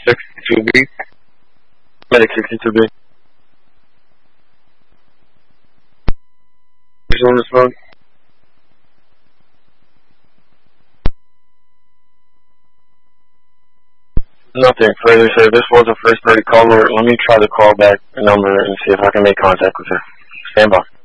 62B. Medic 62B. Please on this phone. Nothing further, sir. This was a first party caller. Let me try to call back number and see if I can make contact with her. Stand by.